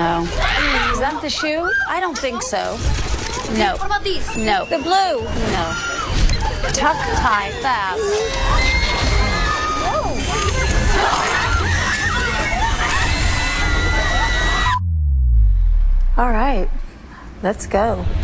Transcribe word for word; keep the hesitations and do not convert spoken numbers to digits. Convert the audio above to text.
No. Is that the shoe? I don't think so. No. What about these? No. The blue? No. Tuck, tie, fab. All right, let's go.